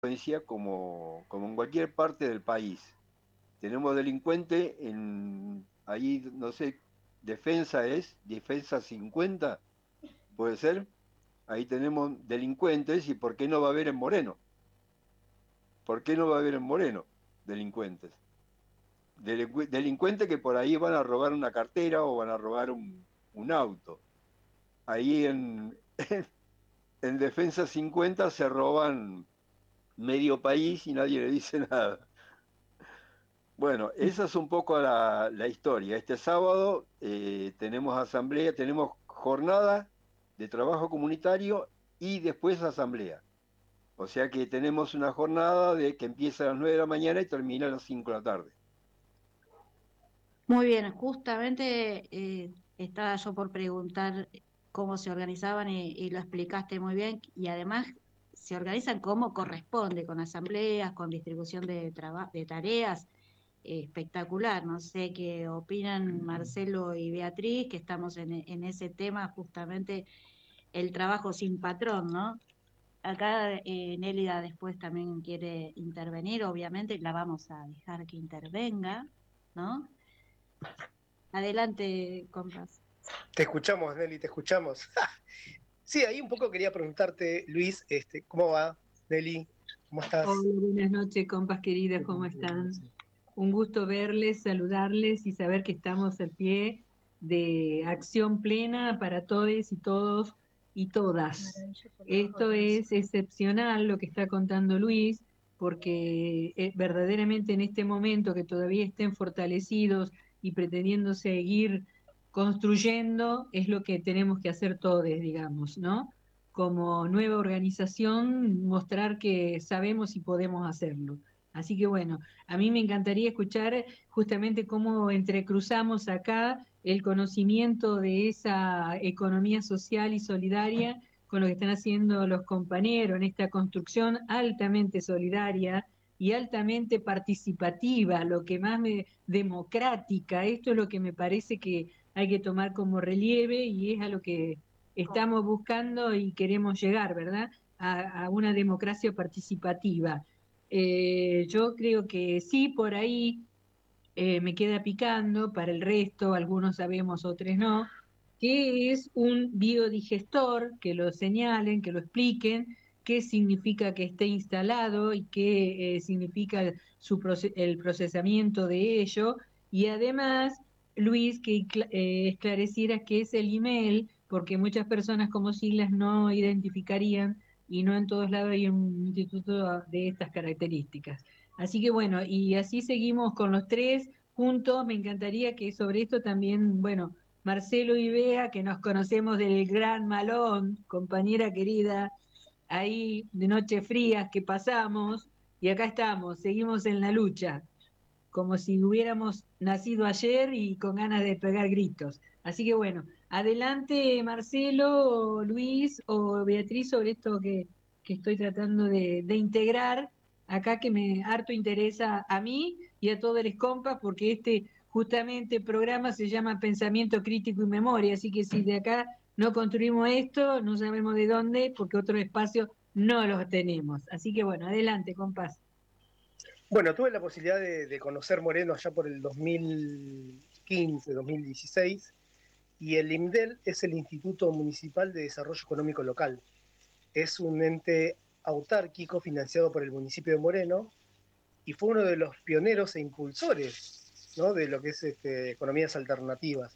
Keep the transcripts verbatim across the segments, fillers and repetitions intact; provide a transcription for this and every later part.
delincuencia como, como en cualquier parte del país. Tenemos delincuente en, ahí, no sé, defensa es, defensa cincuenta, puede ser. Ahí tenemos delincuentes y ¿por qué no va a haber en Moreno? ¿Por qué no va a haber en Moreno delincuentes? Delincu- delincuentes que por ahí van a robar una cartera o van a robar un, un auto. Ahí en, en defensa cincuenta se roban medio país y nadie le dice nada. Bueno, esa es un poco la, la historia. Este sábado eh, tenemos asamblea, tenemos jornada de trabajo comunitario y después asamblea. O sea que tenemos una jornada de que empieza a las nueve de la mañana y termina a las cinco de la tarde. Muy bien, justamente eh, estaba yo por preguntar cómo se organizaban y, y lo explicaste muy bien y además se organizan como corresponde, con asambleas, con distribución de, traba- de tareas, eh, espectacular. No sé qué opinan Marcelo y Beatriz, que estamos en, e- en ese tema justamente el trabajo sin patrón, ¿no? Acá eh, Nélida después también quiere intervenir, obviamente la vamos a dejar que intervenga, ¿no? Adelante, compas. Te escuchamos, Nelly, te escuchamos. Sí, ahí un poco quería preguntarte, Luis, este, ¿cómo va, Nelly? ¿Cómo estás? Hola, buenas noches, compas queridas, ¿cómo están? Un gusto verles, saludarles y saber que estamos al pie de acción plena para todos y todos y todas. Esto es excepcional lo que está contando Luis, porque eh, verdaderamente en este momento que todavía estén fortalecidos y pretendiendo seguir construyendo, es lo que tenemos que hacer todos, digamos, ¿no? Como nueva organización mostrar que sabemos y podemos hacerlo. Así que bueno, a mí me encantaría escuchar justamente cómo entrecruzamos acá el conocimiento de esa economía social y solidaria con lo que están haciendo los compañeros en esta construcción altamente solidaria y altamente participativa, lo que más me democrática. Esto es lo que me parece que hay que tomar como relieve y es a lo que estamos buscando y queremos llegar, ¿verdad? A, a una democracia participativa. Eh, yo creo que sí, por ahí eh, me queda picando, para el resto, algunos sabemos, otros no, que es un biodigestor, que lo señalen, que lo expliquen, qué significa que esté instalado y qué eh, significa su proce el procesamiento de ello, y además, Luis, que eh, esclareciera qué es el email, porque muchas personas como siglas no identificarían y no en todos lados hay un instituto de estas características. Así que bueno, y así seguimos con los tres juntos. Me encantaría que sobre esto también, bueno, Marcelo y Bea, que nos conocemos del Gran Malón, compañera querida, ahí de noches frías que pasamos, y acá estamos, seguimos en la lucha, como si hubiéramos nacido ayer y con ganas de pegar gritos. Así que bueno, adelante Marcelo, Luis o Beatriz sobre esto que, que estoy tratando de, de integrar acá, que me harto interesa a mí y a todos los compas, porque este justamente programa se llama Pensamiento Crítico y Memoria, así que si de acá no construimos esto, no sabemos de dónde, porque otro espacio no los tenemos. Así que bueno, adelante, compas. Bueno, tuve la posibilidad de, de conocer Moreno allá por el dos mil quince, dos mil dieciséis, y el IMDEL es el Instituto Municipal de Desarrollo Económico Local. Es un ente autárquico financiado por el municipio de Moreno y fue uno de los pioneros e impulsores, ¿no?, de lo que es este, economías alternativas.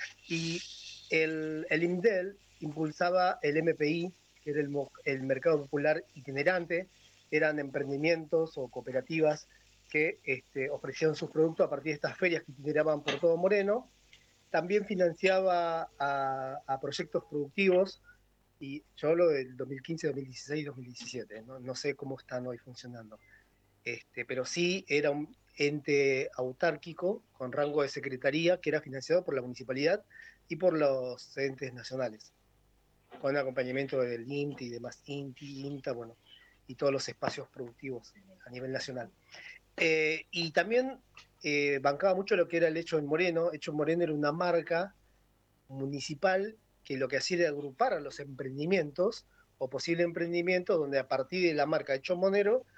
Y el, el IMDEL impulsaba el M P I, que era el, el Mercado Popular Itinerante. Eran emprendimientos o cooperativas que este, ofrecían sus productos a partir de estas ferias que itineraban por todo Moreno. También financiaba a, a proyectos productivos, y yo hablo del dos mil quince, dos mil dieciséis, dos mil diecisiete, ¿no? No sé cómo están hoy funcionando. Este, pero sí era un ente autárquico con rango de secretaría que era financiado por la municipalidad y por los entes nacionales, con acompañamiento del INTI y demás, INTI, INTA, bueno, y todos los espacios productivos a nivel nacional. Eh, y también eh, bancaba mucho lo que era el Hecho en Moreno. Hecho en Moreno era una marca municipal que lo que hacía era agrupar a los emprendimientos o posible emprendimiento donde a partir de la marca Hecho Monero